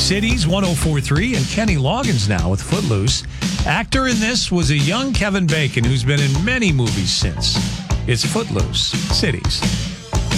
Cities 104.3, and Kenny Loggins now with Footloose. Actor in this was a young Kevin Bacon who's been in many movies since. It's Footloose, Cities.